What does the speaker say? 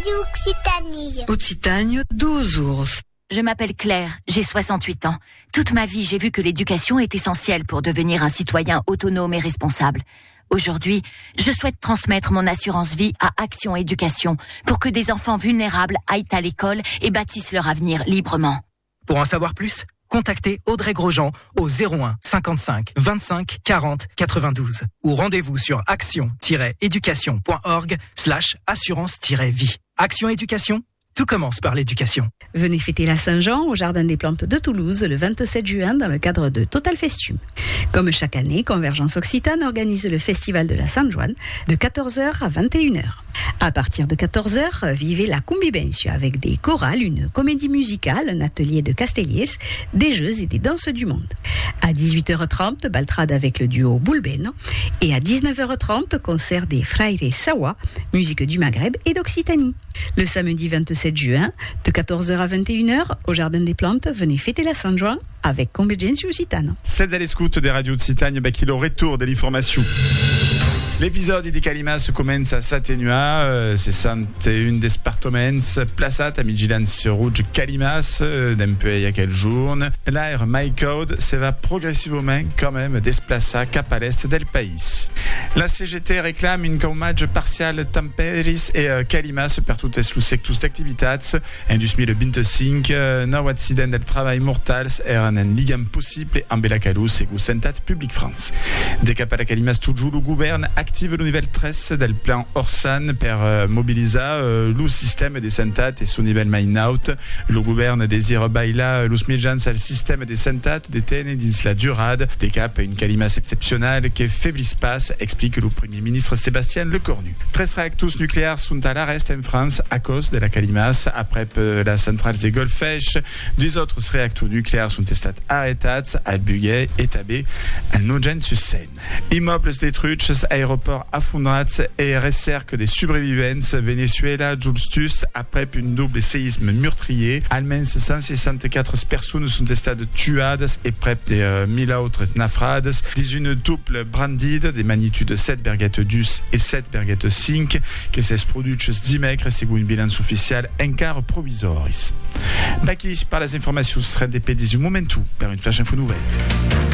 Radio Occitanie. Occitanie, 12 ours. Je m'appelle Claire, j'ai 68 ans. Toute ma vie, j'ai vu que l'éducation est essentielle pour devenir un citoyen autonome et responsable. Aujourd'hui, je souhaite transmettre mon assurance vie à Action Éducation pour que des enfants vulnérables aillent à l'école et bâtissent leur avenir librement. Pour en savoir plus, contactez Audrey Grosjean au 01 55 25 40 92 ou rendez-vous sur action-éducation.org/assurance-vie. Action Éducation, tout commence par l'éducation. Venez fêter la Saint-Jean au Jardin des Plantes de Toulouse le 27 juin dans le cadre de Total Festum. Comme chaque année, Convergence Occitane organise le Festival de la Saint-Joan de 14h à 21h. À partir de 14h, vivez la Convivencia avec des chorales, une comédie musicale, un atelier de castelliers, des jeux et des danses du monde. À 18h30, baltrade avec le duo Bulbeno et à 19h30, concert des Fraires Sawa, musique du Maghreb et d'Occitanie. Le samedi 27 juin, de 14h à 21h, au Jardin des Plantes, venez fêter la Saint-Jean avec Convergence Occitane. C'est à l'écoute des radios Occitanie, qui le retour de l'information. L'épisode di Calimas commence a s'atténuer, 61 départements plaçat a vigilance rouge Calimas d'un peu il y a quelques jours. L'air MyCode se va progressivement quand même déplacer cap à l'est del pays. La CGT réclame une caumage partiale Tamperis et Calimas per toutes les sectors d'activitats. En 2025, nou accident del travail mortals eren en ligam possible amb la calus segons Santat Public France. De cap a la Calimas toujours le gouvernement active le niveau 13 del plan Orsan per mobiliser le système de Santat et son niveau main-out. Le gouvernement désire bailar los mitjans al système de Santat de tenir dins la durade de cap une Calimas exceptionnelle que faiblit pas, explique le Premier ministre Sébastien Lecornu. 13 réacteurs nucléaires sont à l'arrêt en France à cause de la Calimas. Après la centrale de Golfech, 2 autres réacteurs nucléaires sont estat arrêtats à Bugey et Tabé, à Nogent-sur-Seine. Immeubles détruits, aéroports affondrats et recerques des survivants. Venezuela, Justus, après une double séisme meurtrier. Almenys 164 personnes sont estat tuades et près de 1000 autres nafrades. Des une double brandide des magnitudes 7,2 et 7,5 que s'est produites dimecres según une bilance officielle encara provisoris. Baki par les informations seraient des pédés du momentu per une flash info nouvelle.